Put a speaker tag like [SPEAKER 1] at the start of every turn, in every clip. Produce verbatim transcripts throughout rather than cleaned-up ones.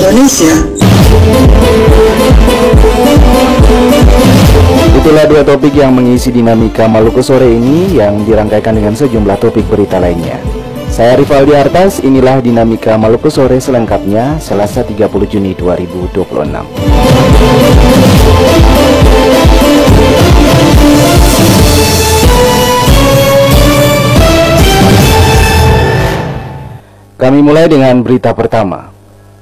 [SPEAKER 1] Indonesia.
[SPEAKER 2] Itulah dua topik yang mengisi dinamika Maluku sore ini yang dirangkaikan dengan sejumlah topik berita lainnya. Saya Rivaldi Artas, inilah dinamika Maluku sore selengkapnya Selasa tiga puluh Juni dua ribu dua puluh enam. Kami mulai dengan berita pertama.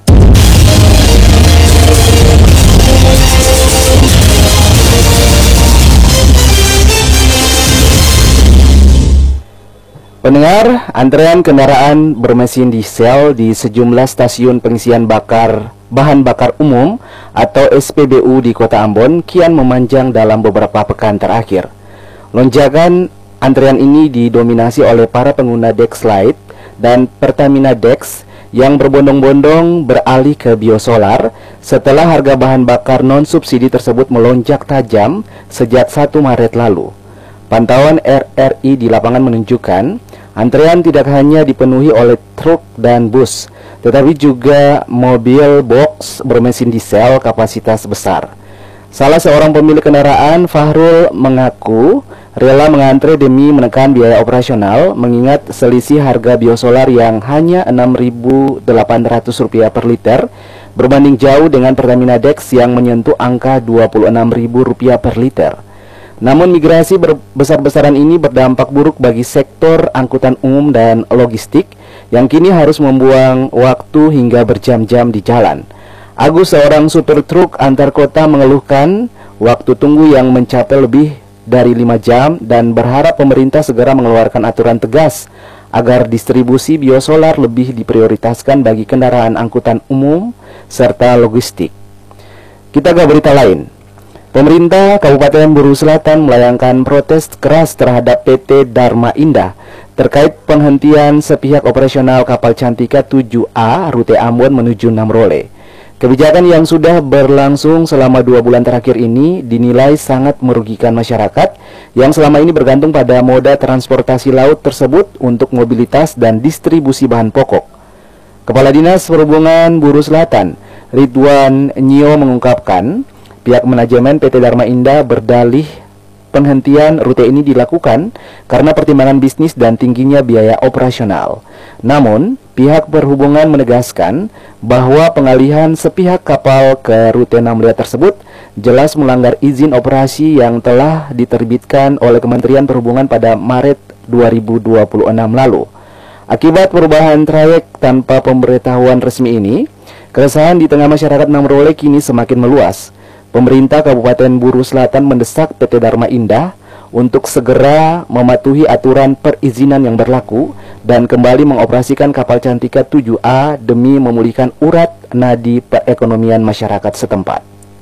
[SPEAKER 2] Pendengar, antrean kendaraan bermesin diesel di sejumlah stasiun pengisian bakar bahan bakar umum atau S P B U di Kota Ambon kian memanjang dalam beberapa pekan terakhir. Lonjakan antrean ini didominasi oleh para pengguna Dexlite dan Pertamina Dex yang berbondong-bondong beralih ke biosolar setelah harga bahan bakar non-subsidi tersebut melonjak tajam sejak satu Maret lalu. Pantauan R R I di lapangan menunjukkan antrean tidak hanya dipenuhi oleh truk dan bus, tetapi juga mobil box bermesin diesel kapasitas besar. Salah seorang pemilik kendaraan, Fahrul, mengaku rela mengantre demi menekan biaya operasional mengingat selisih harga biosolar yang hanya enam ribu delapan ratus rupiah per liter berbanding jauh dengan Pertamina Dex yang menyentuh angka dua puluh enam ribu rupiah per liter. Namun migrasi besar-besaran ini berdampak buruk bagi sektor angkutan umum dan logistik yang kini harus membuang waktu hingga berjam-jam di jalan. Agus, seorang supir truk antar kota, mengeluhkan waktu tunggu yang mencapai lebih dari lima jam dan berharap pemerintah segera mengeluarkan aturan tegas agar distribusi biosolar lebih diprioritaskan bagi kendaraan angkutan umum serta logistik. Kita ke berita lain. Pemerintah Kabupaten Buru Selatan melayangkan protes keras terhadap P T Dharma Indah terkait penghentian sepihak operasional kapal Cantika tujuh A rute Ambon menuju Namrole. Kebijakan yang sudah berlangsung selama dua bulan terakhir ini dinilai sangat merugikan masyarakat yang selama ini bergantung pada moda transportasi laut tersebut untuk mobilitas dan distribusi bahan pokok. Kepala Dinas Perhubungan Buru Selatan, Ridwan Nyio, mengungkapkan pihak manajemen P T Dharma Indah berdalih penghentian rute ini dilakukan karena pertimbangan bisnis dan tingginya biaya operasional. Namun, pihak perhubungan menegaskan bahwa pengalihan sepihak kapal ke rute Namrele tersebut jelas melanggar izin operasi yang telah diterbitkan oleh Kementerian Perhubungan pada Maret dua ribu dua puluh enam lalu. Akibat perubahan trayek tanpa pemberitahuan resmi ini, keresahan di tengah masyarakat Namrele kini semakin meluas. Pemerintah Kabupaten Buru Selatan mendesak P T Dharma Indah untuk segera mematuhi aturan perizinan yang berlaku dan kembali mengoperasikan kapal Cantika tujuh A demi memulihkan urat nadi perekonomian masyarakat setempat.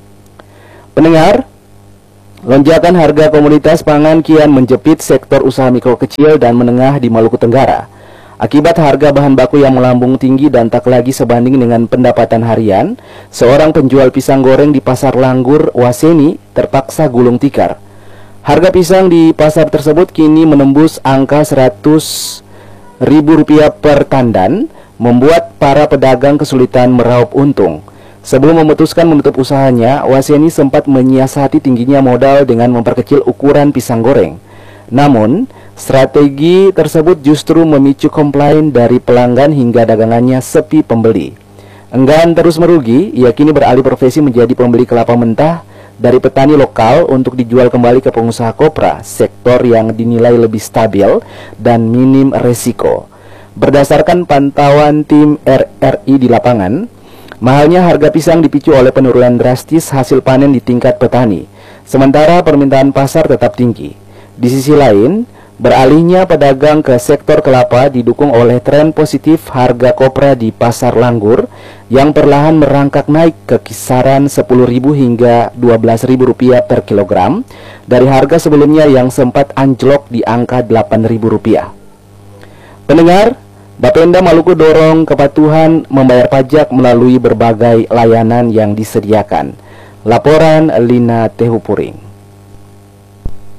[SPEAKER 2] Pendengar, lonjakan harga komoditas pangan kian menjepit sektor usaha mikro kecil dan menengah di Maluku Tenggara. Akibat harga bahan baku yang melambung tinggi dan tak lagi sebanding dengan pendapatan harian, seorang penjual pisang goreng di Pasar Langgur, Waseni, terpaksa gulung tikar. Harga pisang di pasar tersebut kini menembus angka seratus ribu rupiah per tandan, membuat para pedagang kesulitan meraup untung. Sebelum memutuskan menutup usahanya, Waseni sempat menyiasati tingginya modal dengan memperkecil ukuran pisang goreng. Namun, strategi tersebut justru memicu komplain dari pelanggan hingga dagangannya sepi pembeli. Enggan terus merugi, ia kini beralih profesi menjadi pembeli kelapa mentah dari petani lokal untuk dijual kembali ke pengusaha kopra, sektor yang dinilai lebih stabil dan minim resiko. Berdasarkan pantauan tim R R I di lapangan, mahalnya harga pisang dipicu oleh penurunan drastis hasil panen di tingkat petani, sementara permintaan pasar tetap tinggi. Di sisi lain, beralihnya pedagang ke sektor kelapa didukung oleh tren positif harga kopra di Pasar Langgur yang perlahan merangkak naik ke kisaran sepuluh ribu hingga dua belas ribu rupiah per kilogram dari harga sebelumnya yang sempat anjlok di angka delapan ribu rupiah. Pendengar, Bapenda Maluku dorong kepatuhan membayar pajak melalui berbagai layanan yang disediakan. Laporan Lina Tehupuring.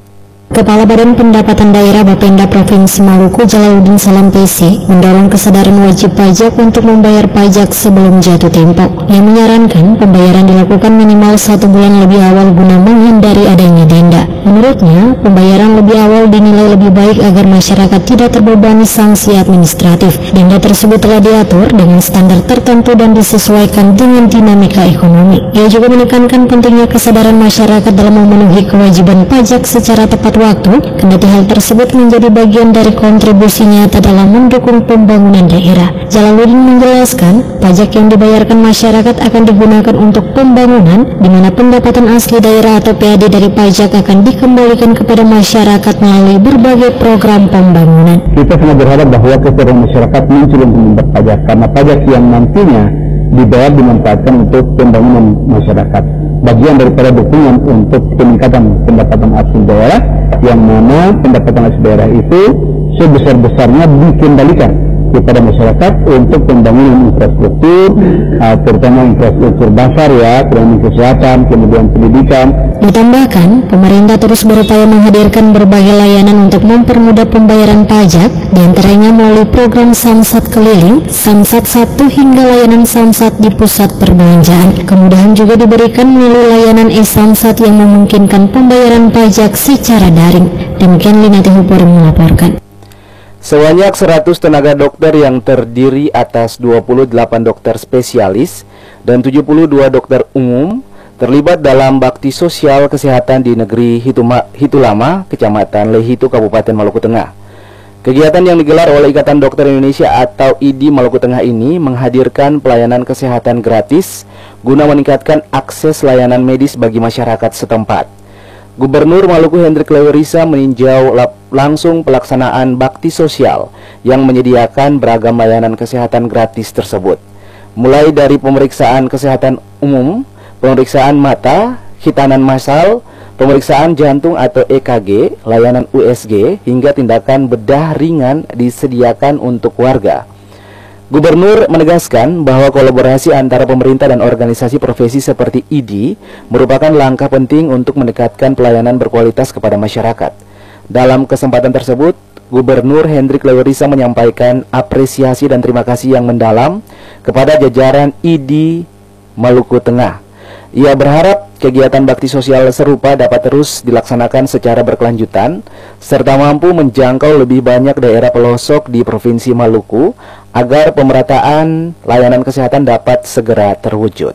[SPEAKER 1] Kepala Badan Pendapatan Daerah Bapenda Provinsi Maluku Jalaluddin Salam P C mendorong kesadaran wajib pajak untuk membayar pajak sebelum jatuh tempo. Ia menyarankan pembayaran dilakukan minimal satu bulan lebih awal guna menghindari adanya denda. Menurutnya, pembayaran lebih awal dinilai lebih baik agar masyarakat tidak terbebani sanksi administratif. Denda tersebut telah diatur dengan standar tertentu dan disesuaikan dengan dinamika ekonomi. Ia juga menekankan pentingnya kesadaran masyarakat dalam memenuhi kewajiban pajak secara tepat waktu, kendati hal tersebut menjadi bagian dari kontribusi nyata dalam mendukung pembangunan daerah. Jalaluddin menjelaskan, pajak yang dibayarkan masyarakat akan digunakan untuk pembangunan, di mana pendapatan asli daerah atau P A D dari pajak akan dikembalikan kepada masyarakat melalui berbagai program pembangunan.
[SPEAKER 3] Kita sangat berharap bahwa kesadaran masyarakat muncul untuk membayar pajak, karena pajak yang nantinya dibayar dimanfaatkan untuk pembangunan masyarakat, bagian daripada dukungan untuk peningkatan pendapatan asli daerah, yang mana pendapatan asli daerah itu sebesar-besarnya dikembalikan kepada masyarakat untuk pembangunan infrastruktur, uh, terutama infrastruktur dasar ya, kemudian kesehatan, kemudian pendidikan.
[SPEAKER 1] Ditambahkan, pemerintah terus berupaya menghadirkan berbagai layanan untuk mempermudah pembayaran pajak, diantaranya melalui program Samsat Keliling, Samsat satu hingga layanan Samsat di pusat perbelanjaan. Kemudahan juga diberikan melalui layanan e-Samsat yang memungkinkan pembayaran pajak secara daring. Demikian Linati Hupuri melaporkan.
[SPEAKER 2] Sebanyak seratus tenaga dokter yang terdiri atas dua puluh delapan dokter spesialis dan tujuh puluh dua dokter umum terlibat dalam bakti sosial kesehatan di negeri Hituma, Hitulama, Kecamatan Lehitu, Kabupaten Maluku Tengah. Kegiatan yang digelar oleh Ikatan Dokter Indonesia atau I D I Maluku Tengah ini menghadirkan pelayanan kesehatan gratis guna meningkatkan akses layanan medis bagi masyarakat setempat. Gubernur Maluku Hendrik Lewerisa meninjau langsung pelaksanaan bakti sosial yang menyediakan beragam layanan kesehatan gratis tersebut, mulai dari pemeriksaan kesehatan umum, pemeriksaan mata, hitanan massal, pemeriksaan jantung atau E K G, layanan U S G, hingga tindakan bedah ringan disediakan untuk warga. Gubernur menegaskan bahwa kolaborasi antara pemerintah dan organisasi profesi seperti I D I merupakan langkah penting untuk mendekatkan pelayanan berkualitas kepada masyarakat. Dalam kesempatan tersebut, Gubernur Hendrik Lewerisa menyampaikan apresiasi dan terima kasih yang mendalam kepada jajaran I D I Maluku Tengah. Ia berharap kegiatan bakti sosial serupa dapat terus dilaksanakan secara berkelanjutan, serta mampu menjangkau lebih banyak daerah pelosok di Provinsi Maluku, agar pemerataan layanan kesehatan dapat segera terwujud.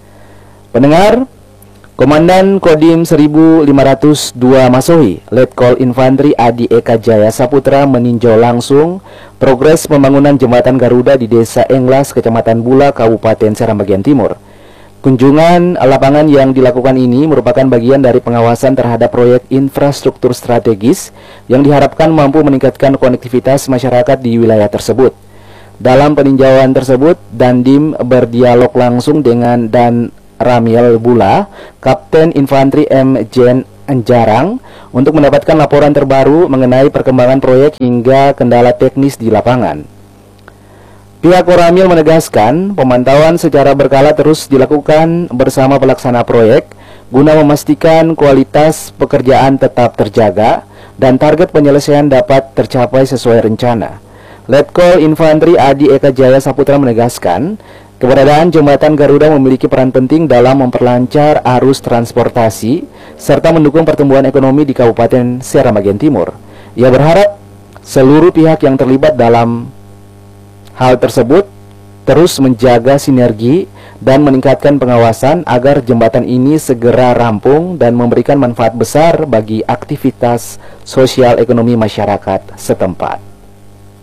[SPEAKER 2] Pendengar, Komandan Kodim seribu lima ratus dua Masohi, Letkol Infantri Adi Eka Jaya Saputra meninjau langsung progres pembangunan jembatan Garuda di Desa Englas, Kecamatan Bula, Kabupaten Seram bagian Timur. Kunjungan lapangan yang dilakukan ini merupakan bagian dari pengawasan terhadap proyek infrastruktur strategis yang diharapkan mampu meningkatkan konektivitas masyarakat di wilayah tersebut. Dalam peninjauan tersebut, Dandim berdialog langsung dengan Dan Ramiel Bula, Kapten Infantri M. Jen Anjarang, untuk mendapatkan laporan terbaru mengenai perkembangan proyek hingga kendala teknis di lapangan. Pihak Koramil menegaskan pemantauan secara berkala terus dilakukan bersama pelaksana proyek guna memastikan kualitas pekerjaan tetap terjaga dan target penyelesaian dapat tercapai sesuai rencana. Letkol Infantri Adi Eka Jaya Saputra menegaskan keberadaan jembatan Garuda memiliki peran penting dalam memperlancar arus transportasi serta mendukung pertumbuhan ekonomi di Kabupaten Seram bagian Timur. Ia berharap seluruh pihak yang terlibat dalam hal tersebut terus menjaga sinergi dan meningkatkan pengawasan agar jembatan ini segera rampung dan memberikan manfaat besar bagi aktivitas sosial ekonomi masyarakat setempat.